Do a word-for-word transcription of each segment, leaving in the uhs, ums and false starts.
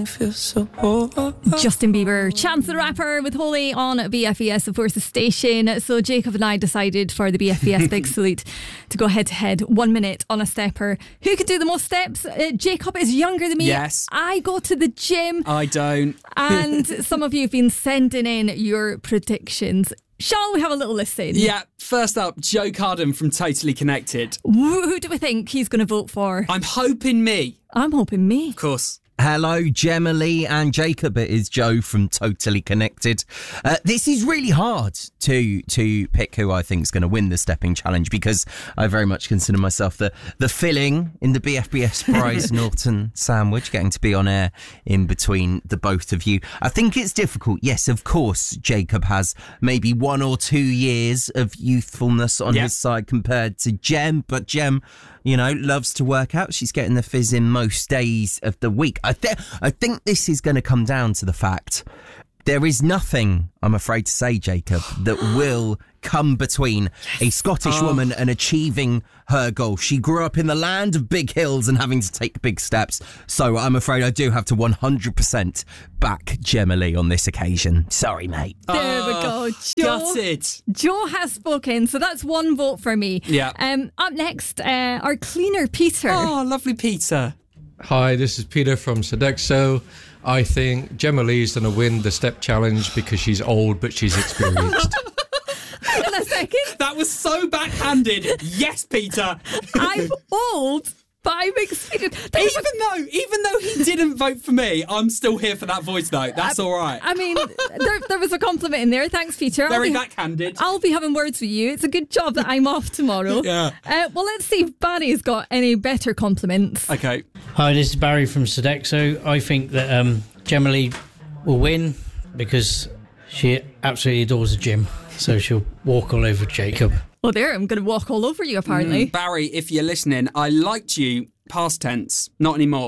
me feel so old. Justin Bieber, Chance the Rapper with Holy on B F B S, of course, the station. So Jacob and I decided for the B F B S Big Salute to go head to head, one minute on a stepper. Who can do the most steps? Uh, Jacob is younger than me. Yes. I go to the gym. I don't. And some of you have been sending in your predictions. Shall we have a little listen? Yeah, first up, Joe Carden from Totally Connected. Who do we think he's going to vote for? I'm hoping me. I'm hoping me. Of course. Hello, Gemma Lee and Jacob. It is Joe from Totally Connected. Uh, this is really hard to to pick who I think is going to win the stepping challenge, because I very much consider myself the, the filling in the B F B S Bryce Norton sandwich, getting to be on air in between the both of you. I think it's difficult. Yes, of course, Jacob has maybe one or two years of youthfulness on yep. his side compared to Gem, but Gem, you know, loves to work out. She's getting the fizz in most days of the week. I, th- I think this is going to come down to the fact there is nothing, I'm afraid to say, Jacob, that will come between yes. a Scottish oh. woman and achieving her goal. She grew up in the land of big hills and having to take big steps. So I'm afraid I do have to one hundred percent back Gemma Lee on this occasion. Sorry, mate. There oh, we go. Joe, gutted. Joe has spoken, so that's one vote for me. Yeah. Um, up next, uh, our cleaner, Peter. Oh, lovely Peter. Hi, this is Peter from Sodexo. I think Gemma Lee's going to win the step challenge because she's old, but she's experienced. Hang on a second. That was so backhanded. Yes, Peter. I'm old, but I'm experienced. Even though, even though he didn't vote for me, I'm still here for that voice note. That's I, all right. I mean, there, there was a compliment in there. Thanks, Peter. Very I'll be, backhanded. I'll be having words with you. It's a good job that I'm off tomorrow. Yeah. Uh, well, let's see if Barry's got any better compliments. Okay. Hi, this is Barry from Sodexo. I think that um, Gemma Lee will win because she absolutely adores the gym. So she'll walk all over Jacob. Well, there, I'm going to walk all over you, apparently. Mm, Barry, if you're listening, I liked you, past tense, not anymore.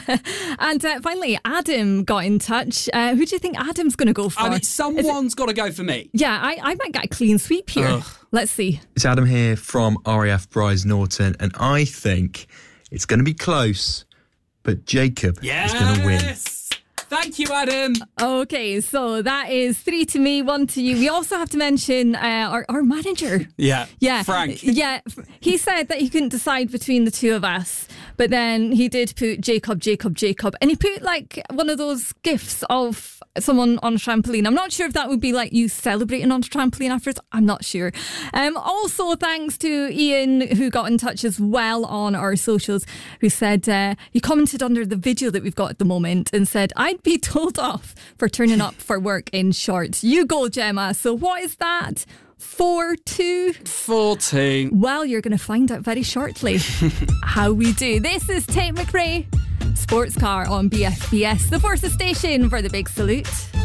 And uh, finally, Adam got in touch. Uh, who do you think Adam's going to go for? I mean, someone's got to go for me. Yeah, I, I might get a clean sweep here. Ugh. Let's see. It's Adam here from R A F Bryce Norton, and I think it's going to be close, but Jacob yes! is going to win. Thank you, Adam. Okay, so that is three to me, one to you. We also have to mention uh, our, our manager. Yeah. Yeah. Frank. Yeah. He said that he couldn't decide between the two of us, but then he did put Jacob, Jacob, Jacob, and he put like one of those gifs of someone on a trampoline. I'm not sure if that would be like you celebrating on a trampoline afterwards. I'm not sure. Um, also, thanks to Ian, who got in touch as well on our socials, who said uh, he commented under the video that we've got at the moment and said, I'd be told off for turning up for work in shorts. You go, Gemma. So what is that? Four two? Four two. Well, you're going to find out very shortly how we do. This is Tate McRae, Sports Car on B F B S, the Forces station for the Big Salute.